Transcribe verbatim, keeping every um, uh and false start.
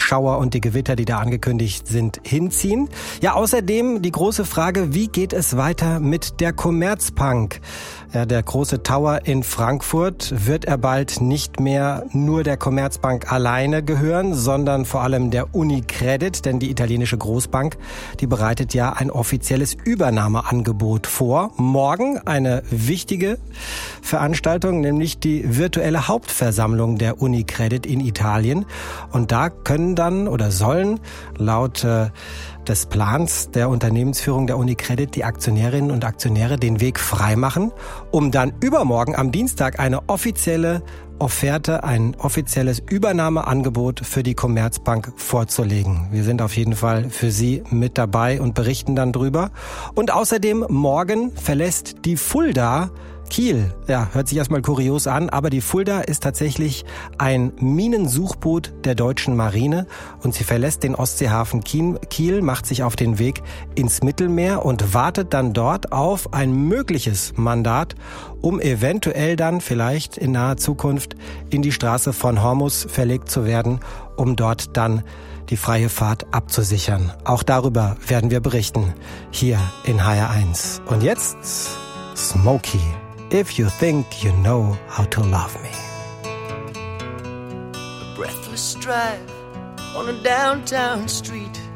Schauer und die Gewitter, die da angekündigt sind, hinziehen. Ja, außerdem die große Frage, wie geht es weiter mit der Commerzbank? Ja, der große Tower in Frankfurt, wird er bald nicht mehr nur der Commerzbank alleine gehören, sondern vor allem der UniCredit, denn die italienische Großbank, die bereitet ja ein offizielles Übernahmeangebot vor. Morgen eine wichtige Veranstaltung, nämlich die virtuelle Hauptversammlung der UniCredit in Italien. Und da können dann oder sollen laut äh, des Plans der Unternehmensführung der UniCredit die Aktionärinnen und Aktionäre den Weg freimachen, um dann übermorgen am Dienstag eine offizielle Offerte, ein offizielles Übernahmeangebot für die Commerzbank vorzulegen. Wir sind auf jeden Fall für Sie mit dabei und berichten dann drüber. Und außerdem morgen verlässt die Fulda Kiel. Ja, hört sich erstmal kurios an, aber die Fulda ist tatsächlich ein Minensuchboot der deutschen Marine und sie verlässt den Ostseehafen Kiel, macht sich auf den Weg ins Mittelmeer und wartet dann dort auf ein mögliches Mandat, um eventuell dann vielleicht in naher Zukunft in die Straße von Hormuz verlegt zu werden, um dort dann die freie Fahrt abzusichern. Auch darüber werden wir berichten, hier in H R eins. Und jetzt Smokey. If you think you know how to love me. A breathless drive on a downtown street.